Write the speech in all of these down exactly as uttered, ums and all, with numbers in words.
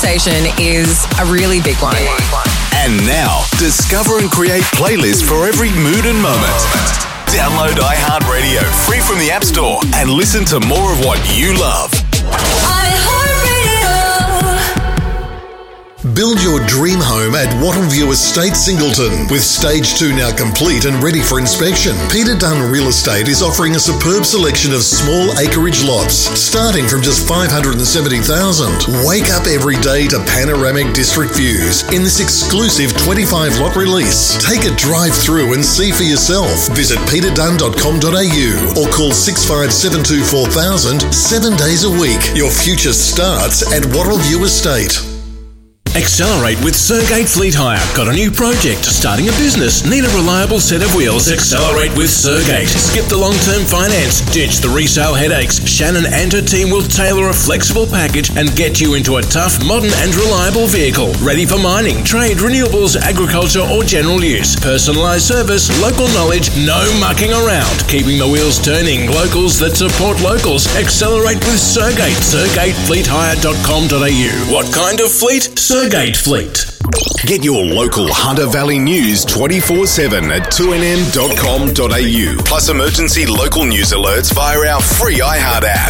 conversation is a really big one. And now, discover and create playlists for every mood and moment. Download iHeartRadio free from the App Store and listen to more of what you love. Build your dream home at Wattleview Estate, Singleton. With stage two now complete and ready for inspection, Peter Dunn Real Estate is offering a superb selection of small acreage lots, starting from just five hundred seventy thousand dollars. Wake up every day to panoramic district views in this exclusive twenty-five lot release. Take a drive through and see for yourself. Visit peter dunn dot com dot a u or call six five seven two four thousand seven days a week. Your future starts at Wattleview Estate. Accelerate with Sergate Fleet Hire. Got a new project? Starting a business? Need a reliable set of wheels? Accelerate with Sergate. Skip the long-term finance. Ditch the resale headaches. Shannon and her team will tailor a flexible package and get you into a tough, modern and reliable vehicle. Ready for mining, trade, renewables, agriculture or general use. Personalised service, local knowledge, no mucking around. Keeping the wheels turning. Locals that support locals. Accelerate with Sergate. sergate fleet hire dot com dot a u. What kind of fleet? Sergate. Sergate Fleet. Get your local Hunter Valley news twenty-four seven at two n m dot com dot a u. Plus emergency local news alerts via our free iHeart app.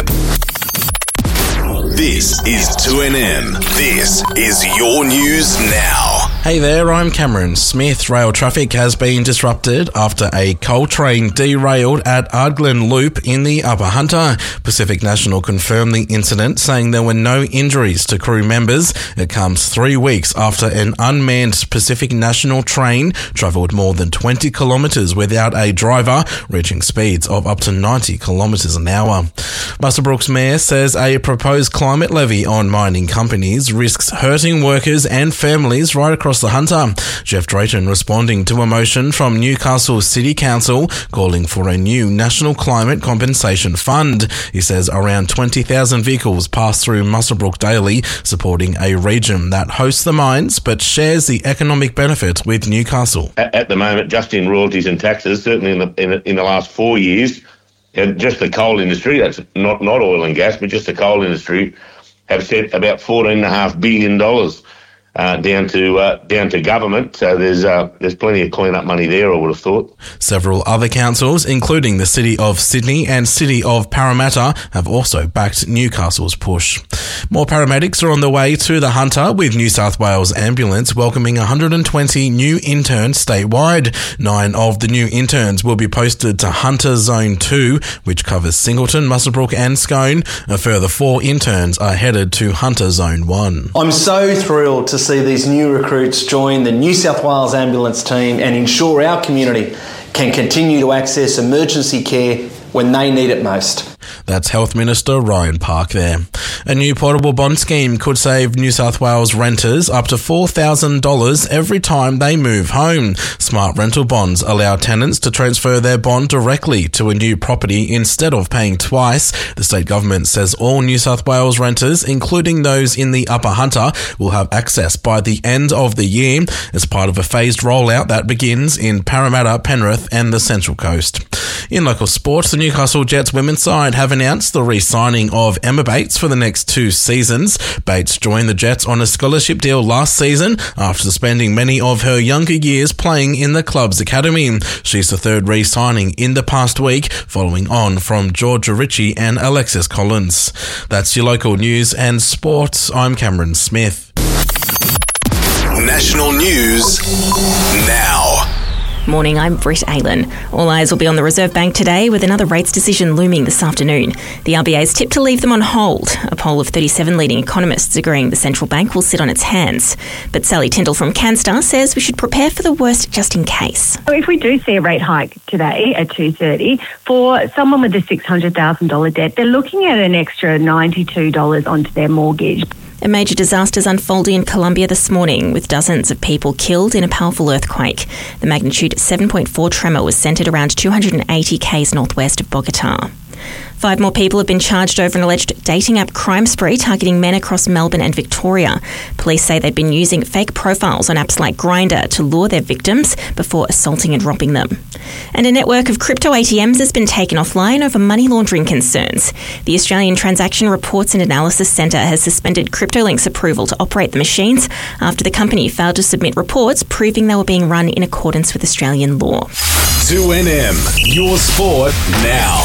This is two N M. This is your news now. Hey there, I'm Cameron Smith. Rail traffic has been disrupted after a coal train derailed at Ardglen Loop in the Upper Hunter. Pacific National confirmed the incident, saying there were no injuries to crew members. It comes three weeks after an unmanned Pacific National train travelled more than twenty kilometres without a driver, reaching speeds of up to ninety kilometres an hour. Muswellbrook's mayor says a proposed climate levy on mining companies risks hurting workers and families right across the Hunter. Jeff Drayton responding to a motion from Newcastle City Council calling for a new National Climate Compensation Fund. He says around twenty thousand vehicles pass through Muswellbrook daily, supporting a region that hosts the mines but shares the economic benefit with Newcastle. At, at the moment, just in royalties and taxes, certainly in the in, in the last four years, and just the coal industry, that's not, not oil and gas, but just the coal industry, have sent about fourteen point five billion dollars uh, down to uh, down to government. So there's uh, there's plenty of clean-up money there, I would have thought. Several other councils, including the City of Sydney and City of Parramatta, have also backed Newcastle's push. More paramedics are on the way to the Hunter, with New South Wales Ambulance welcoming one hundred twenty new interns statewide. Nine of the new interns will be posted to Hunter Zone two, which covers Singleton, Muswellbrook and Scone. A further four interns are headed to Hunter Zone one. I'm so thrilled to see these new recruits join the New South Wales Ambulance team and ensure our community can continue to access emergency care when they need it most. That's Health Minister Ryan Park there. A new portable bond scheme could save New South Wales renters up to four thousand dollars every time they move home. Smart rental bonds allow tenants to transfer their bond directly to a new property instead of paying twice. The state government says all New South Wales renters, including those in the Upper Hunter, will have access by the end of the year as part of a phased rollout that begins in Parramatta, Penrith and the Central Coast. In local sports, the Newcastle Jets women's side have announced the re-signing of Emma Bates for the next two seasons. Bates joined the Jets on a scholarship deal last season after spending many of her younger years playing in the club's academy. She's the third re-signing in the past week, following on from Georgia Ritchie and Alexis Collins. That's your local news and sports. I'm Cameron Smith. National news now. Morning, I'm Britt Aylan. All eyes will be on the Reserve Bank today, with another rates decision looming this afternoon. The R B A's tipped to leave them on hold. A poll of thirty-seven leading economists agreeing the central bank will sit on its hands. But Sally Tyndall from Canstar says we should prepare for the worst just in case. If we do see a rate hike today at two thirty, for someone with a six hundred thousand dollars debt, they're looking at an extra ninety-two dollars onto their mortgage. A major disaster is unfolding in Colombia this morning, with dozens of people killed in a powerful earthquake. The magnitude seven point four tremor was centred around two hundred eighty kays northwest of Bogota. Five more people have been charged over an alleged dating app crime spree targeting men across Melbourne and Victoria. Police say they'd been using fake profiles on apps like Grindr to lure their victims before assaulting and robbing them. And a network of crypto A T Ms has been taken offline over money laundering concerns. The Australian Transaction Reports and Analysis Centre has suspended CryptoLink's approval to operate the machines after the company failed to submit reports proving they were being run in accordance with Australian law. two N M, your sport now.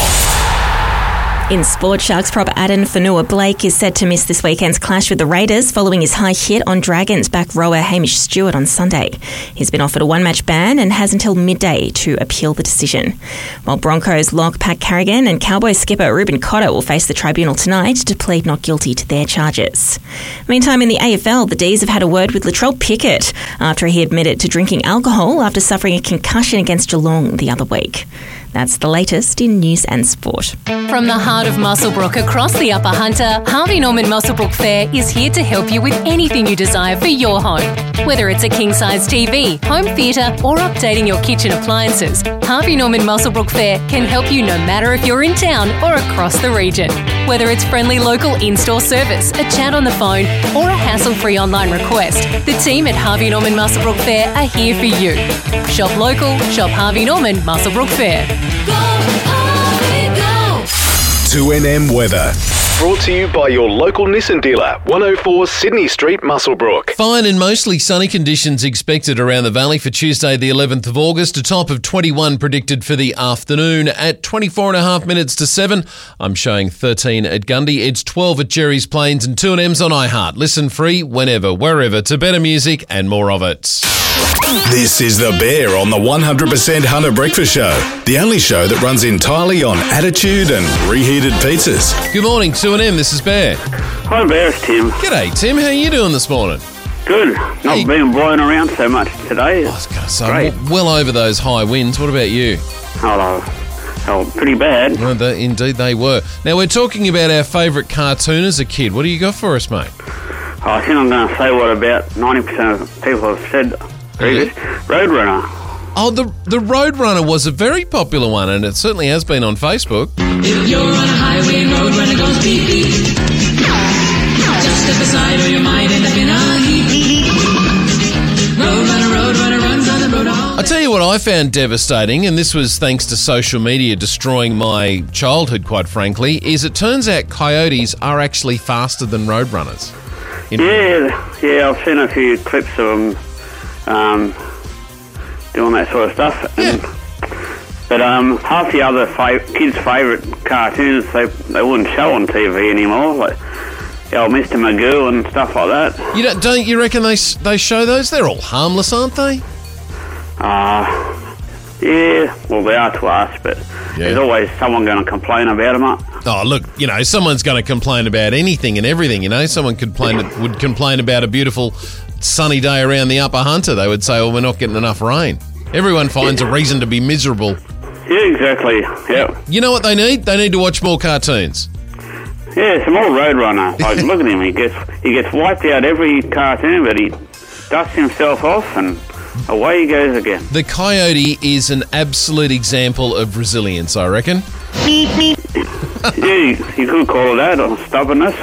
In sport, Sharks prop Aden Fonua-Blake is set to miss this weekend's clash with the Raiders following his high hit on Dragons back rower Hamish Stewart on Sunday. He's been offered a one-match ban and has until midday to appeal the decision. While Broncos lock Pat Carrigan and Cowboys skipper Ruben Cotter will face the tribunal tonight to plead not guilty to their charges. Meantime, in the A F L, the D's have had a word with Latrell Pickett after he admitted to drinking alcohol after suffering a concussion against Geelong the other week. That's the latest in news and sport. From the heart of Muswellbrook across the Upper Hunter, Harvey Norman Muswellbrook Fair is here to help you with anything you desire for your home. Whether it's a king-size T V, home theatre or updating your kitchen appliances, Harvey Norman Muswellbrook Fair can help you no matter if you're in town or across the region. Whether it's friendly local in-store service, a chat on the phone or a hassle-free online request, the team at Harvey Norman Muswellbrook Fair are here for you. Shop local, shop Harvey Norman Muswellbrook Fair. Go, Harvey, go! two N M weather. Brought to you by your local Nissan dealer, one oh four Sydney Street, Muswellbrook. Fine and mostly sunny conditions expected around the valley for Tuesday the eleventh of August. A top of twenty-one predicted for the afternoon. At twenty-four and a half minutes to seven, I'm showing thirteen at Gundy. It's twelve at Jerry's Plains and two N M's on iHeart. Listen free whenever, wherever to better music and more of it. This is The Bear on the one hundred percent Hunter Breakfast Show, the only show that runs entirely on attitude and reheated pizzas. Good morning, two N M. This is Bear. Hi, Bear. It's Tim. G'day, Tim. How are you doing this morning? Good. Not hey. being blown around so much today. I was going to say, Great. well over those high winds. What about you? Oh, oh pretty bad. Well, they, indeed they were. Now, we're talking about our favourite cartoon as a kid. What do you got for us, mate? Oh, I think I'm going to say what about ninety percent of people have said. Yeah. Roadrunner. Oh, the the Roadrunner was a very popular one, and it certainly has been on Facebook. If you're on a highway, Roadrunner goes beep beep. Just step aside or you might end up in a heap. Roadrunner, Roadrunner runs on the road all I tell you what I found devastating, and this was thanks to social media destroying my childhood, quite frankly, is it turns out coyotes are actually faster than Roadrunners. In- yeah, yeah, I've seen a few clips of them. Um, doing that sort of stuff, and, yeah. but um, half the other fav- kids' favourite cartoons they they wouldn't show on T V anymore, like the old Mister Magoo and stuff like that. You don't, don't you reckon they they show those? They're all harmless, aren't they? Ah, uh, yeah. Well, they are to us, but yeah. There's always someone going to complain about them. Up. Oh, look, you know, someone's going to complain about anything and everything. You know, someone could complain would complain about a beautiful sunny day around the Upper Hunter. They would say, oh, we're not getting enough rain. Everyone finds a reason to be miserable. Yeah, exactly. Yeah. You know what they need? They need to watch more cartoons. Yeah, some more Roadrunner. Like, look at him. He gets he gets wiped out every cartoon, but he dusts himself off and away he goes again. The coyote is an absolute example of resilience, I reckon. Yeah, you, you could call it that, or stubbornness.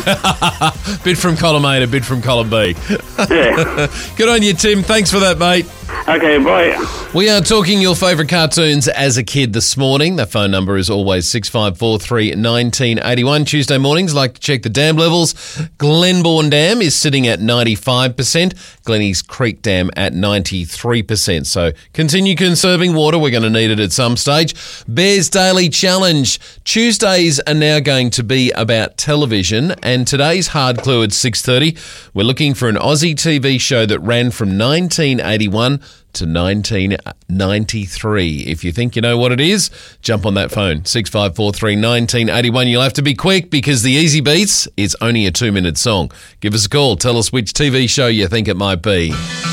Bit from column A to bit from column B. Yeah. Good on you, Tim. Thanks for that, mate. Okay, bye. We are talking your favourite cartoons as a kid this morning. The phone number is always six five four three, one nine eight one. Tuesday mornings, like to check the dam levels. Glenbourne Dam is sitting at ninety-five percent. Glenny's Creek Dam at ninety-three percent. So continue conserving water. We're going to need it at some stage. Bears Daily Challenge. Tuesdays are now going to be about television, and today's hard clue at six thirty. We're looking for an Aussie T V show that ran from nineteen eighty-one to nineteen ninety-three. If you think you know what it is, jump on that phone, six five four three, one nine eight one. You'll have to be quick because the Easy Beats is only a two-minute song. Give us a call. Tell us which T V show you think it might be.